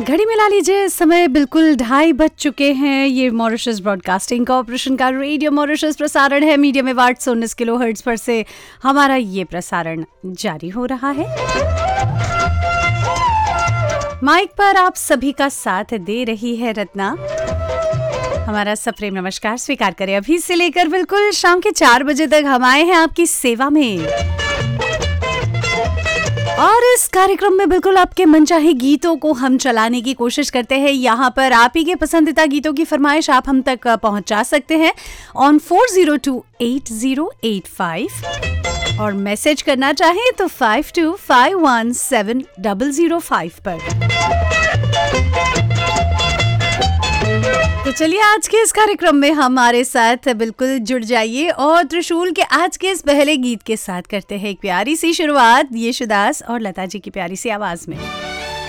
घड़ी मिला लीजिए, समय बिल्कुल 2:30 बज चुके हैं। ये मॉरिशस ब्रॉडकास्टिंग कॉर्पोरेशन का रेडियो मॉरिशस प्रसारण है। मीडियम वेव 819 किलोहर्ट्ज़ पर से हमारा ये प्रसारण जारी हो रहा है। माइक पर आप सभी का साथ दे रही है रत्ना। हमारा सप्रेम नमस्कार स्वीकार करें। अभी से लेकर बिल्कुल शाम के 4 बजे तक हम आए हैं आपकी सेवा में, और इस कार्यक्रम में बिल्कुल आपके मनचाहे गीतों को हम चलाने की कोशिश करते हैं। यहाँ पर आप ही के पसंदीदा गीतों की फरमाइश आप हम तक पहुँचा सकते हैं ऑन 402808 और मैसेज करना चाहें तो 52517005 पर। तो चलिए आज के इस कार्यक्रम में हमारे साथ बिल्कुल जुड़ जाइए और त्रिशूल के आज के इस पहले गीत के साथ करते हैं एक प्यारी सी शुरुआत, येशुदास और लता जी की प्यारी सी आवाज में।